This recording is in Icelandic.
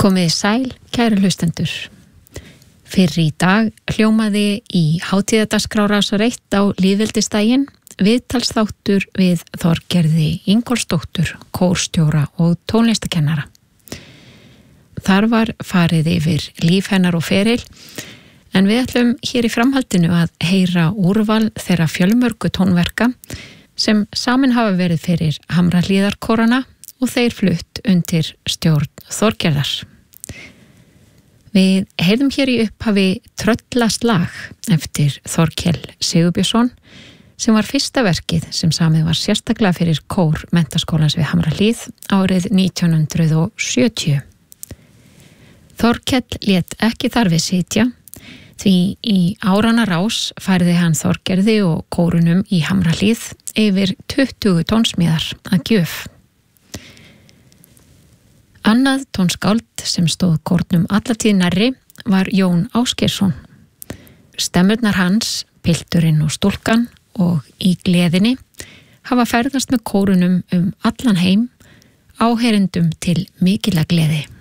Komið sæl, kæru hlustendur. Fyrr í dag hljómaði í hátíðardagskrá Rásar 1 á lýðveldisdaginn viðtalsþáttur við Þorgerði Ingólfsdóttur, kórstjóra og tónlistakennara. Þar var farið yfir líf hennar og feril, en við ætlum hér í framhaldinu að heyra úrval þeirra fjölmörgu tónverka sem samin hafa verið fyrir Hamrahlíðarkórana og þeir flutt undir stjórn Þorgerðar. Við heyrðum hér í upphafi Tröllaslag eftir Þorkell Sigurbjörnsson sem var fyrsta verkið sem samið var sérstaklega fyrir kór Menntaskólans við Hamrahlíð árið 1970. Þorkell lét ekki þar við sitja því í áranna rás færði hann Þorgerði og kórunum í Hamrahlíð yfir 20 tónsmíðar að gjöf. Annað tónskáld sem stóð kórnum alla tíð nærri var Jón Ásgeirsson. Stemmurnar hans, Pilturinn og stúlkan og Í gleðinni hafa ferðast með kórunum allan heim, áheyrendum til mikilla gleði.